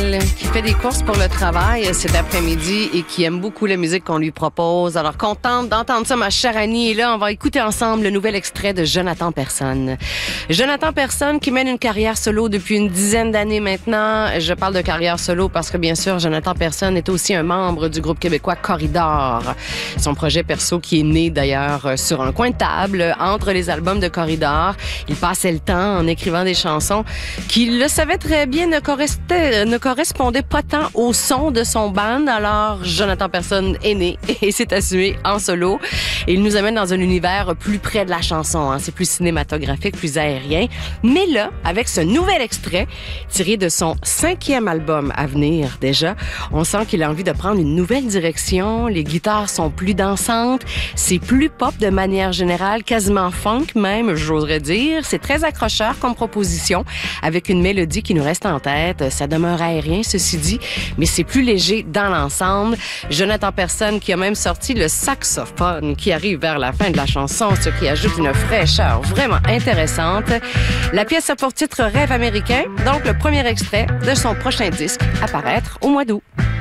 Noël, qui fait des courses pour le travail cet après-midi et qui aime beaucoup la musique qu'on lui propose. Alors, contente d'entendre ça, ma chère Annie. Et là, on va écouter ensemble le nouvel extrait de Jonathan Personne. Jonathan Personne qui mène une carrière solo depuis une dizaine d'années maintenant. Je parle de carrière solo parce que, bien sûr, Jonathan Personne est aussi un membre du groupe québécois Corridor. Son projet perso qui est né, d'ailleurs, sur un coin de table entre les albums de Corridor. Il passait le temps en écrivant des chansons qui, le savait très bien, ne correspondait pas tant au son de son band. Alors, Jonathan Personne est né et s'est assumé en solo. Et il nous amène dans un univers plus près de la chanson. Hein. C'est plus cinématographique, plus aérien. Mais là, avec ce nouvel extrait, tiré de son 5e album à venir déjà, on sent qu'il a envie de prendre une nouvelle direction. Les guitares sont plus dansantes. C'est plus pop de manière générale, quasiment funk même, j'oserais dire. C'est très accrocheur comme proposition, avec une mélodie qui nous reste en tête. Ça demeure aérien, ceci dit, mais c'est plus léger dans l'ensemble. Jonathan Personne qui a même sorti le saxophone qui arrive vers la fin de la chanson, ce qui ajoute une fraîcheur vraiment intéressante. La pièce a pour titre Rêve américain, donc le premier extrait de son prochain disque à paraître au mois d'août.